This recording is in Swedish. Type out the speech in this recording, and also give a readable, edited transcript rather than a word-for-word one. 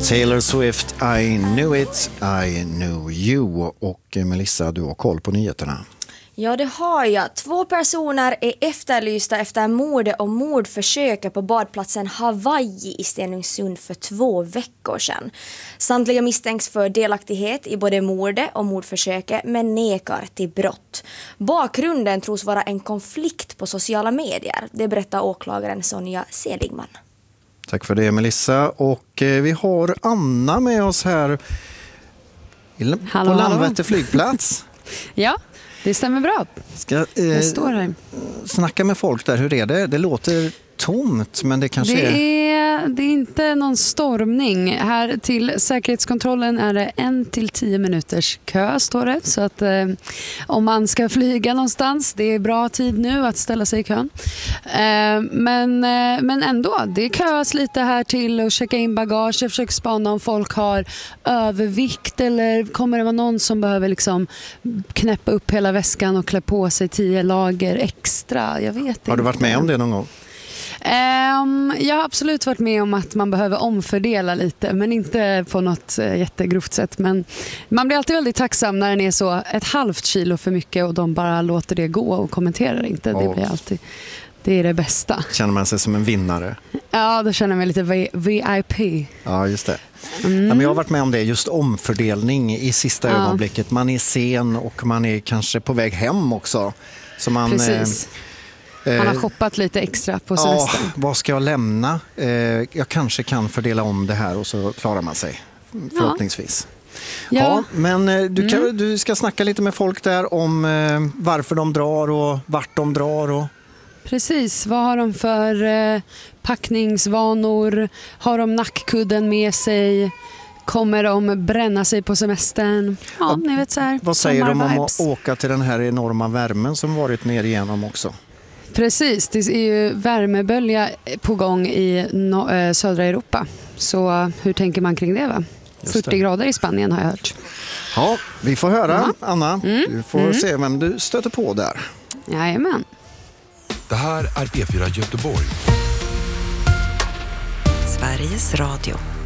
Taylor Swift, I knew it, I knew you. Och Melissa, du har koll på nyheterna. Ja, det har jag. 2 personer är efterlysta efter mord och mordförsök på badplatsen Hawaii i Stenungsund för 2 veckor sedan. Samtliga misstänks för delaktighet i både mordet och mordförsöket men nekar till brott. Bakgrunden tros vara en konflikt på sociala medier. Det berättar åklagaren Sonja Seligman. Tack för det, Melissa. Och vi har Anna med oss här på Landvetter flygplats. Ja, det stämmer bra. Jag står här. Snacka med folk där, hur är det? Det låter tomt, men det kanske det är inte någon stormning. Här till säkerhetskontrollen är det 1 till 10 minuters kö, står det. Så att om man ska flyga någonstans, det är bra tid nu att ställa sig i kön. Men ändå, det köas lite här till att checka in bagage. Jag försöker spana om folk har övervikt eller kommer det vara någon som behöver liksom knäppa upp hela väskan och klä på sig 10 lager extra. Jag vet inte. Har du varit med om det någon gång? Jag har absolut varit med om att man behöver omfördela lite, men inte på något jättegrovt sätt. Men man blir alltid väldigt tacksam när den är så 1/2 kilo för mycket och de bara låter det gå och kommenterar inte. Det blir alltid, det är det bästa. Känner man sig som en vinnare? Ja, då känner man lite VIP. Ja, just det. Ja, men jag har varit med om det, just omfördelning i sista ögonblicket. Man är sen och man är kanske på väg hem också. Så man, precis. Man har shoppat lite extra på semestern. Ja, vad ska jag lämna? Jag kanske kan fördela om det här och så klarar man sig. Förhoppningsvis. Ja, men du ska snacka lite med folk där om varför de drar och vart de drar. Och... Precis, vad har de för packningsvanor? Har de nackkudden med sig? Kommer de bränna sig på semestern? Ja, ni vet så här. Vad säger de om att åka till den här enorma värmen som varit ner igenom också? Precis, det är ju värmebölja på gång i södra Europa. Så hur tänker man kring det, va? 40 grader i Spanien har jag hört. Ja, vi får höra, Anna. Du får se vem du stöter på där. Jajamän. Det här är P4 Göteborg. Sveriges Radio.